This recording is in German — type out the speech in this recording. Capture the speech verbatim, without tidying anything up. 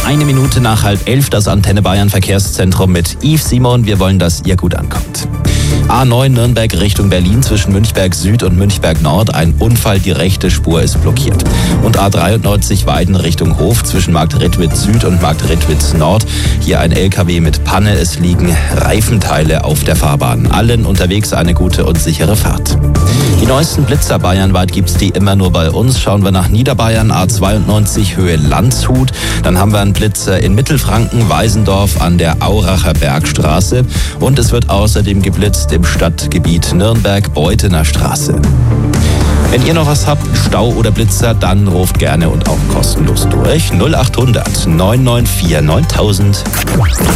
Eine Minute nach halb elf, das Antenne Bayern Verkehrszentrum mit Yves Simon. Wir wollen, dass ihr gut ankommt. A neun Nürnberg Richtung Berlin zwischen Münchberg Süd und Münchberg Nord. Ein Unfall, die rechte Spur ist blockiert. Und A dreiundneunzig Weiden Richtung Hof zwischen Marktredwitz Süd und Marktredwitz Nord. Hier ein L K W mit Panne. Es liegen Reifenteile auf der Fahrbahn. Allen unterwegs eine gute und sichere Fahrt. Die neuesten Blitzer bayernweit gibt's die immer nur bei uns. Schauen wir nach Niederbayern, A zweiundneunzig Höhe Landshut. Dann haben wir einen Blitzer in Mittelfranken, Weisendorf an der Auracher Bergstraße. Und es wird außerdem geblitzt im Stadtgebiet Nürnberg, Beuthener Straße. Wenn ihr noch was habt, Stau oder Blitzer, dann ruft gerne und auch kostenlos durch. null acht hundert neun neun vier neuntausend.